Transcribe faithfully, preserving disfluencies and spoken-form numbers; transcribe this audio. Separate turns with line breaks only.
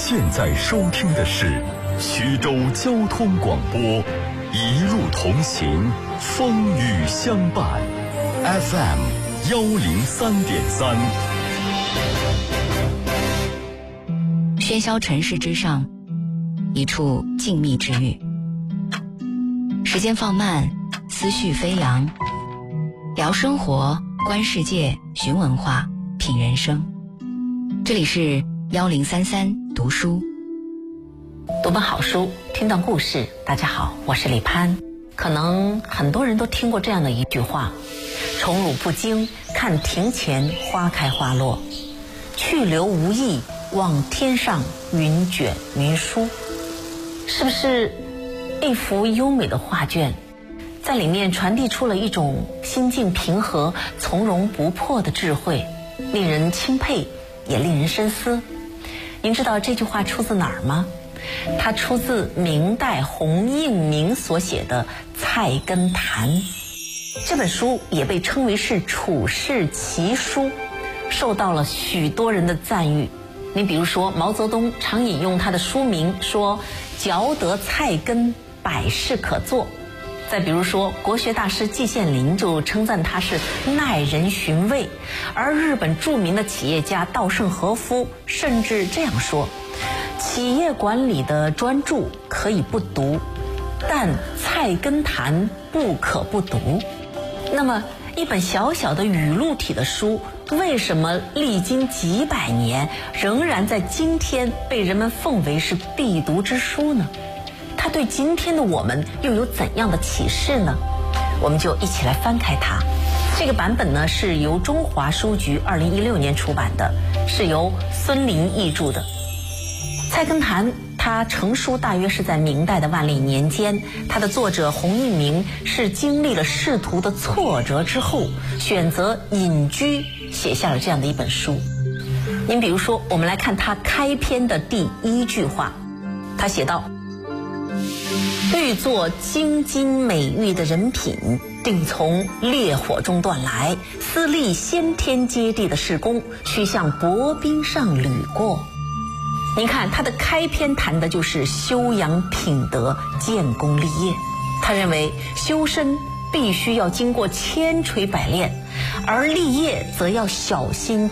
现在收听的是徐州交通广播，一路同行，风雨相伴 ，F M 幺零三点三。
喧嚣尘世之上，一处静谧之域。时间放慢，思绪飞扬，聊生活，观世界，寻文化，品人生。这里是幺零三三读书，
读本好书，听到故事。大家好，我是李潘。可能很多人都听过这样的一句话：宠辱不惊，看庭前花开花落；去留无意，望天上云卷云舒。是不是一幅优美的画卷，在里面传递出了一种心境平和、从容不迫的智慧，令人钦佩，也令人深思。您知道这句话出自哪儿吗？它出自明代洪应明所写的《菜根谭》。这本书也被称为是处世奇书，受到了许多人的赞誉。你比如说，毛泽东常引用他的书名说：“嚼得菜根，百事可做。”再比如说，国学大师季羡林就称赞他是耐人寻味，而日本著名的企业家稻盛和夫甚至这样说：企业管理的专著可以不读，但《菜根谭》不可不读。那么一本小小的语录体的书，为什么历经几百年仍然在今天被人们奉为是必读之书呢？它对今天的我们又有怎样的启示呢？我们就一起来翻开它。这个版本呢是由中华书局二零一六年出版的，是由孙林译著的。《菜根谭》它成书大约是在明代的万历年间，它的作者洪应明是经历了仕途的挫折之后，选择隐居，写下了这样的一本书。您比如说，我们来看它开篇的第一句话，他写道：欲做京津美玉的人品，定从烈火中断来，思立先天接地的事功，须向薄冰上履过。您看他的开篇谈的就是修养品德、建功立业。他认为修身必须要经过千锤百炼，而立业则要小心